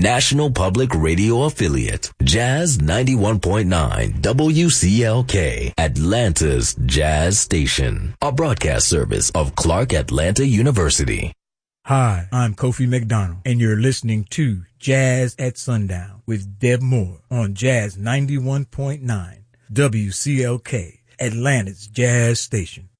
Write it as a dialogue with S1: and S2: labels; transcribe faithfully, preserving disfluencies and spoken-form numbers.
S1: National Public Radio affiliate, Jazz ninety-one point nine W C L K, Atlanta's Jazz Station, a broadcast service of Clark Atlanta University.
S2: Hi, I'm Kofi McDonald, and you're listening to Jazz at Sundown with Deb Moore on Jazz ninety-one point nine W C L K, Atlanta's Jazz Station.